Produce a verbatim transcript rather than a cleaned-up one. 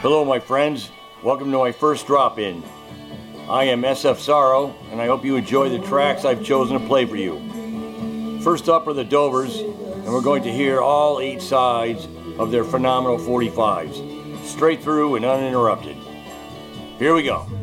Hello my friends, welcome to my first drop-in. I am S F Sorrow, and I hope you enjoy the tracks I've chosen to play for you. First up are the Dovers, and we're going to hear all eight sides of their phenomenal forty-fives, straight through and uninterrupted. Here we go.